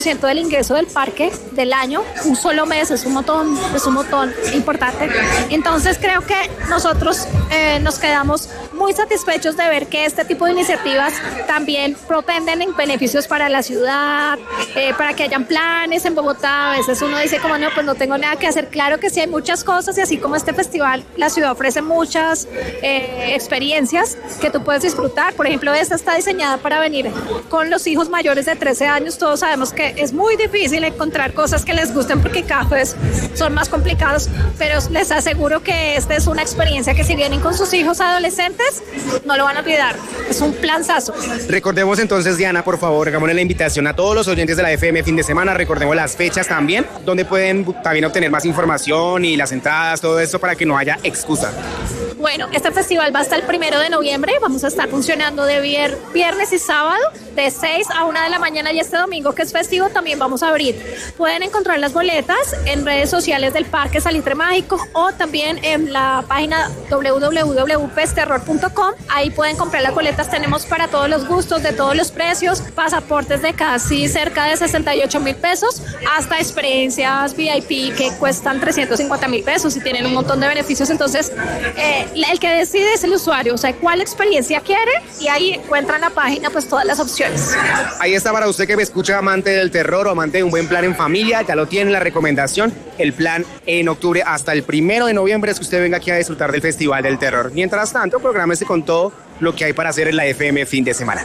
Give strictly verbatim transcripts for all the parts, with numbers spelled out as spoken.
ciento del ingreso del parque del año, un solo mes, es un montón, es un montón importante. Entonces creo que nosotros eh, nos quedamos muy satisfechos de ver que este tipo de iniciativas también propenden en beneficios para la ciudad, eh, para que hayan planes en Bogotá. A veces uno dice como no, pues no tengo nada que hacer. Claro que sí hay muchas cosas y así como este festival, la ciudad ofrece muchas eh, experiencias que tú puedes disfrutar. Por ejemplo, esta está diseñada para venir con los hijos mayores de trece años. Todos sabemos que es muy difícil encontrar cosas que les gusten porque cada vez son más complicados, pero les aseguro que esta es una experiencia que si vienen con sus hijos adolescentes, no lo van a olvidar. Es un planzazo. Recordemos entonces, Diana, por favor, hagámosle la invitación a todos los oyentes de la F M fin de semana. Recordemos las fechas también, donde pueden también obtener más información y las entradas, todo esto para que no haya excusa. Bueno, este festival va hasta el primero de noviembre. Vamos a estar funcionando de vier- viernes y sábado de seis a una de la mañana, y este domingo, que es festivo, también vamos a abrir. Pueden encontrar las boletas en redes sociales del Parque Salitre Mágico o también en la página doble u doble u doble u punto pesterror punto com. Ahí pueden comprar las boletas. Tenemos para todos los gustos, de todos los precios, pasaportes de casi cerca de sesenta y ocho mil pesos hasta experiencias V I P que cuestan trescientos cincuenta mil pesos y tienen un montón de beneficios. Entonces, eh, el que decide es el usuario, o sea, cuál experiencia quiere, y ahí encuentra en la página pues todas las opciones. Ahí está para usted que me escucha, amante del terror o amante de un buen plan en familia, ya lo tiene la recomendación, el plan en octubre hasta el primero de noviembre es que usted venga aquí a disfrutar del Festival del Terror. Mientras tanto, prográmese con todo lo que hay para hacer en la F M fin de semana.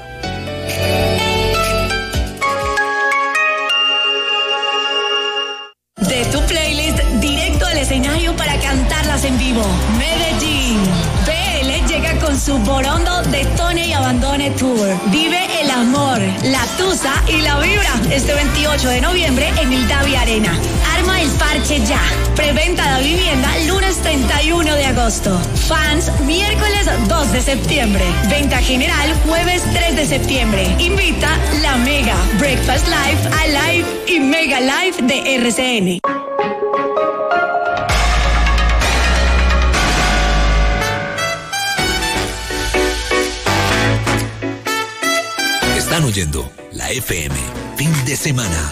De tu playlist directo al escenario para cantarlas en vivo. Medellín. P L llega con su Borondo Detone y Abandone Tour. Vive el amor, la tusa y la vibra este veintiocho de noviembre en el Davi Arena. Arma el parche ya. Preventa de vivienda lunes treinta y uno de agosto. Fans miércoles dos de septiembre. Venta general jueves tres de septiembre. Invita La Mega, Breakfast Live, Alive y Mega Live de R C N. Están oyendo la F M fin de semana.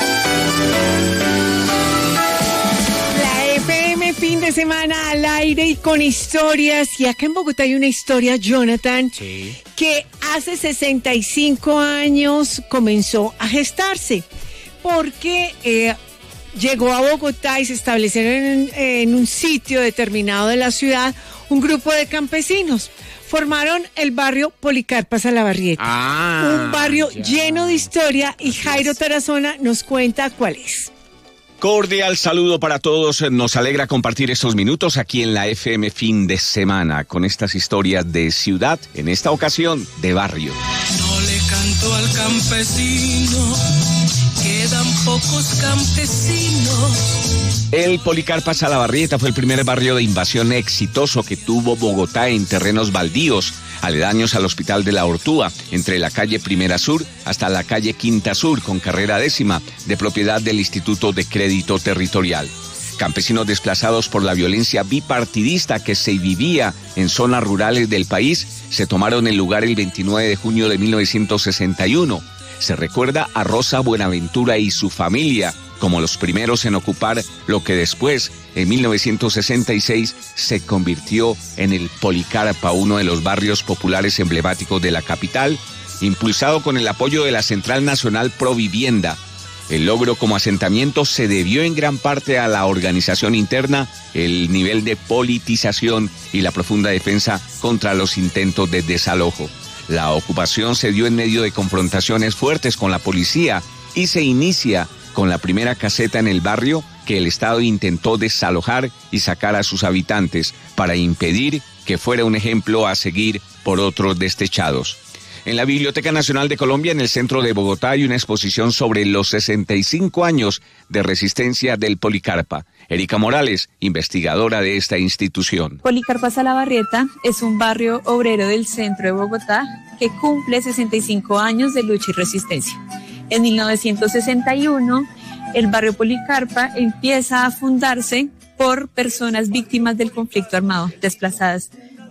La F M fin de semana al aire y con historias. Y acá en Bogotá hay una historia, Jonathan, sí, que hace sesenta y cinco años comenzó a gestarse. Porque eh, llegó a Bogotá y se establecieron en, en un sitio determinado de la ciudad un grupo de campesinos. Formaron el barrio Policarpa Salabarrieta, ah, un barrio ya. lleno de historia, y Jairo Tarazona nos cuenta cuál es. Cordial saludo para todos, nos alegra compartir estos minutos aquí en la F M fin de semana con estas historias de ciudad, en esta ocasión de barrio. No le canto al campesino, quedan pocos campesinos. El Policarpa Salabarrieta fue el primer barrio de invasión exitoso que tuvo Bogotá en terrenos baldíos, aledaños al Hospital de la Ortúa, entre la calle Primera Sur hasta la calle Quinta Sur, con carrera décima, de propiedad del Instituto de Crédito Territorial. Campesinos desplazados por la violencia bipartidista que se vivía en zonas rurales del país, se tomaron el lugar el veintinueve de junio de mil novecientos sesenta y uno. Se recuerda a Rosa Buenaventura y su familia como los primeros en ocupar lo que después, en mil novecientos sesenta y seis, se convirtió en el Policarpa, uno de los barrios populares emblemáticos de la capital, impulsado con el apoyo de la Central Nacional Provivienda. El logro como asentamiento se debió en gran parte a la organización interna, el nivel de politización y la profunda defensa contra los intentos de desalojo. La ocupación se dio en medio de confrontaciones fuertes con la policía y se inicia con la primera caseta en el barrio que el Estado intentó desalojar y sacar a sus habitantes para impedir que fuera un ejemplo a seguir por otros destechados. En la Biblioteca Nacional de Colombia, en el centro de Bogotá, hay una exposición sobre los sesenta y cinco años de resistencia del Policarpa. Erika Morales, investigadora de esta institución. Policarpa Salabarrieta es un barrio obrero del centro de Bogotá que cumple sesenta y cinco años de lucha y resistencia. En mil novecientos sesenta y uno, el barrio Policarpa empieza a fundarse por personas víctimas del conflicto armado, desplazadas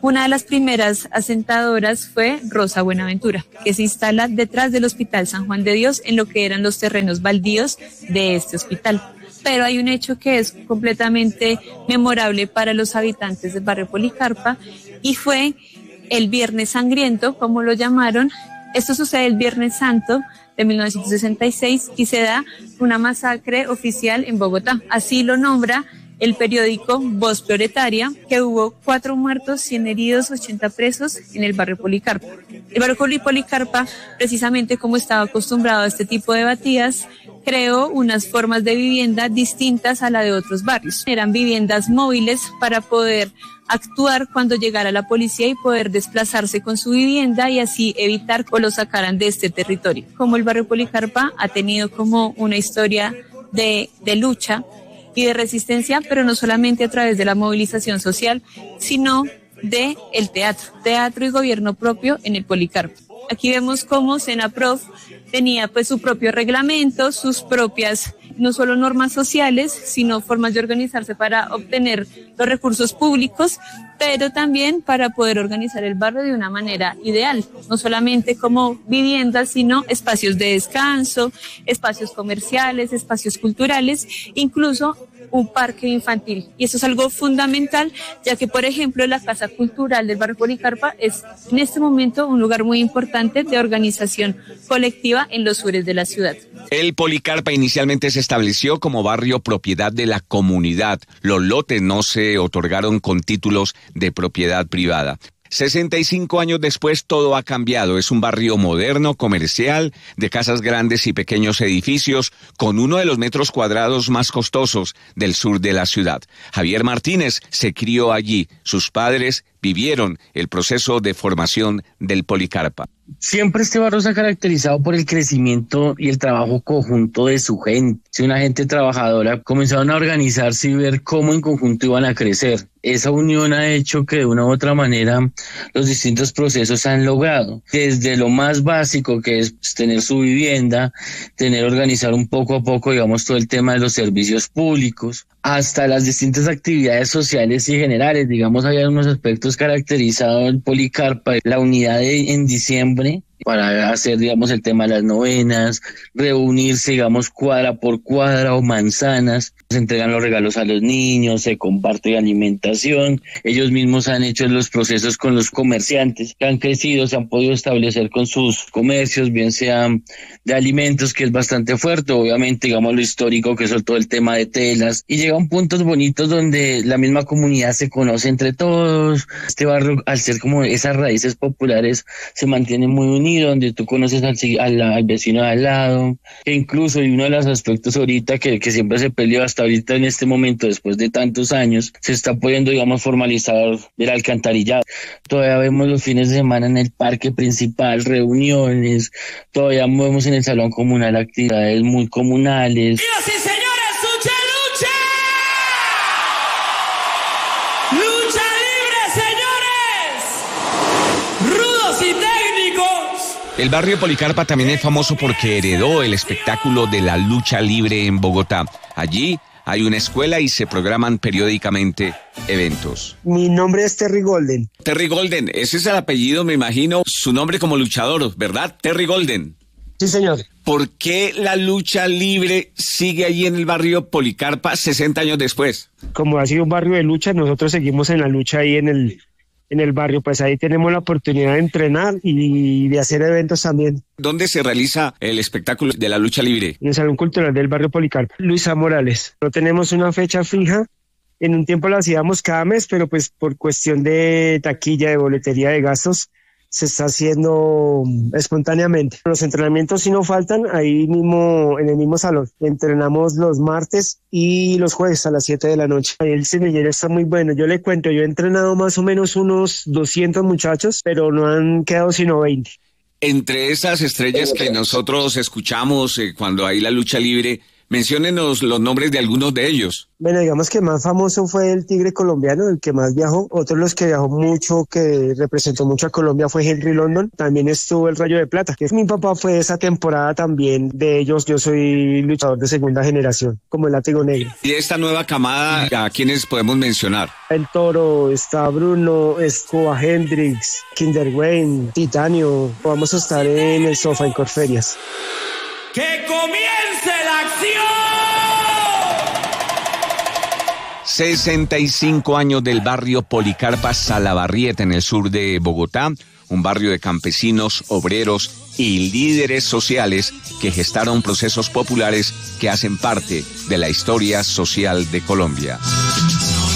Una de las primeras asentadoras fue Rosa Buenaventura, que se instala detrás del Hospital San Juan de Dios en lo que eran los terrenos baldíos de este hospital. Pero hay un hecho que es completamente memorable para los habitantes del barrio Policarpa y fue el Viernes Sangriento, como lo llamaron. Esto sucede el Viernes Santo de mil novecientos sesenta y seis y se da una masacre oficial en Bogotá. Así lo nombra el periódico Voz Proletaria, que hubo cuatro muertos, cien heridos, ochenta presos en el barrio Policarpa. El barrio Policarpa, precisamente como estaba acostumbrado a este tipo de batidas, creó unas formas de vivienda distintas a la de otros barrios. Eran viviendas móviles para poder actuar cuando llegara la policía y poder desplazarse con su vivienda y así evitar que lo sacaran de este territorio. Como el barrio Policarpa ha tenido como una historia de, de lucha y de resistencia, pero no solamente a través de la movilización social, sino de el teatro, teatro y gobierno propio en el Policarpa. Aquí vemos cómo Senaprof tenía pues su propio reglamento, sus propias no solo normas sociales, sino formas de organizarse para obtener los recursos públicos, pero también para poder organizar el barrio de una manera ideal, no solamente como viviendas, sino espacios de descanso, espacios comerciales, espacios culturales, incluso un parque infantil. Y eso es algo fundamental, ya que, por ejemplo, la Casa Cultural del barrio Policarpa es en este momento un lugar muy importante de organización colectiva en los sures de la ciudad. El Policarpa inicialmente se estableció como barrio propiedad de la comunidad. Los lotes no se otorgaron con títulos de propiedad privada. sesenta y cinco años después todo ha cambiado. Es un barrio moderno, comercial, de casas grandes y pequeños edificios, con uno de los metros cuadrados más costosos del sur de la ciudad. Javier Martínez se crió allí. Sus padres vivieron el proceso de formación del Policarpa. Siempre este barrio se ha caracterizado por el crecimiento y el trabajo conjunto de su gente. Si una gente trabajadora comenzaron a organizarse y ver cómo en conjunto iban a crecer. Esa unión ha hecho que de una u otra manera los distintos procesos se han logrado. Desde lo más básico, que es tener su vivienda, tener organizar un poco a poco, digamos, todo el tema de los servicios públicos, hasta las distintas actividades sociales y generales. Digamos, hay algunos aspectos caracterizados del Policarpa, la unidad de, en diciembre, para hacer, digamos, el tema de las novenas, reunirse, digamos, cuadra por cuadra o manzanas, se entregan los regalos a los niños, se comparte alimentación, ellos mismos han hecho los procesos con los comerciantes que han crecido, se han podido establecer con sus comercios, bien sean de alimentos, que es bastante fuerte, obviamente, digamos, lo histórico, que es todo el tema de telas, y llegan puntos bonitos donde la misma comunidad se conoce entre todos. Este barrio, al ser como esas raíces populares, se mantiene muy unido, donde tú conoces al, al, al vecino de al lado, e incluso, y uno de los aspectos ahorita que, que siempre se peleó hasta ahorita en este momento, después de tantos años, se está pudiendo, digamos, formalizar el alcantarillado. Todavía vemos los fines de semana en el parque principal, reuniones, todavía vemos en el salón comunal actividades muy comunales. ¡Señoras y señores, lucha, lucha! ¡Lucha libre, señores! ¡Rudos y técnicos! El barrio Policarpa también es famoso porque heredó el espectáculo de la lucha libre en Bogotá. Allí hay una escuela y se programan periódicamente eventos. Mi nombre es Terry Golden. Terry Golden, ese es el apellido, me imagino, su nombre como luchador, ¿verdad? Terry Golden. Sí, señor. ¿Por qué la lucha libre sigue allí en el barrio Policarpa sesenta años después? Como ha sido un barrio de lucha, nosotros seguimos en la lucha ahí en el, en el barrio. Pues ahí tenemos la oportunidad de entrenar y de hacer eventos también. ¿Dónde se realiza el espectáculo de la lucha libre? En el Salón Cultural del barrio Policarpa. Luisa Morales. No tenemos una fecha fija. En un tiempo lo hacíamos cada mes, pero pues por cuestión de taquilla, de boletería, de gastos, se está haciendo espontáneamente. Los entrenamientos sí no faltan, ahí mismo, en el mismo salón. Entrenamos los martes y los jueves a las siete de la noche. Ahí el semillero está muy bueno. Yo le cuento, yo he entrenado más o menos unos doscientos muchachos, pero no han quedado sino veinte. Entre esas estrellas que nosotros escuchamos eh, cuando hay la lucha libre, Menciónenos los nombres de algunos de ellos. Bueno, digamos que más famoso fue el Tigre colombiano, el que más viajó. Otro de los que viajó mucho, que representó mucho a Colombia, fue Henry London. También estuvo el Rayo de Plata, que mi papá fue esa temporada también de ellos. Yo soy luchador de segunda generación, como el Látigo Negro. Y esta nueva camada, ¿a quiénes podemos mencionar? El Toro, está Bruno, Escoba, Hendrix, Kinder Wayne, Titanio. Vamos a estar en el sofá en Corferias. ¡Que comience la acción! sesenta y cinco años del barrio Policarpa Salabarrieta en el sur de Bogotá, un barrio de campesinos, obreros y líderes sociales que gestaron procesos populares que hacen parte de la historia social de Colombia.